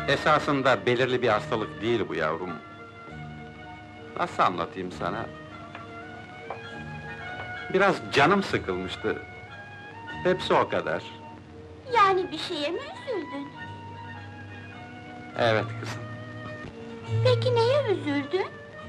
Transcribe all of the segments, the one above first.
Esasında belirli bir hastalık değil bu yavrum. Nasıl anlatayım sana? Biraz canım sıkılmıştı. Hepsi o kadar. Yani bir şeye mi üzüldün? Evet kızım. Peki neye üzüldün?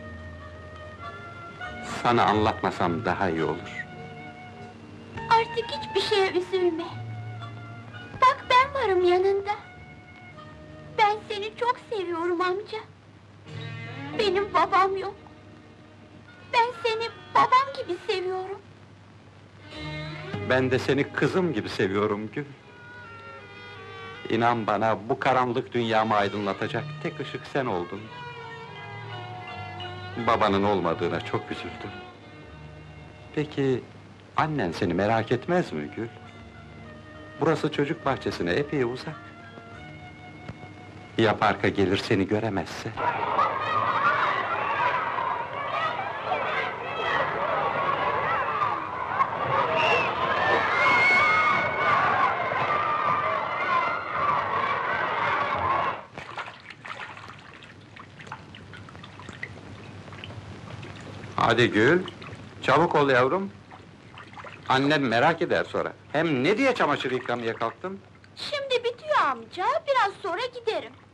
Sana anlatmasam daha iyi olur. Artık hiçbir şeye üzülme. Bak ben varım yanında. Ben seni çok seviyorum amca. Benim babam yok. Ben seni babam gibi seviyorum. Ben de seni kızım gibi seviyorum Gül. İnan bana, bu karanlık dünyamı aydınlatacak tek ışık sen oldun. Babanın olmadığına çok üzüldüm. Peki, annen seni merak etmez mi Gül? Burası çocuk bahçesine epey uzak. Ya parka gelir seni göremezse? Hadi Gül, çabuk ol yavrum. Annem merak eder sonra. Hem ne diye çamaşır yıkamaya kalktın? Şimdi bitiyor amca, biraz sonra giderim.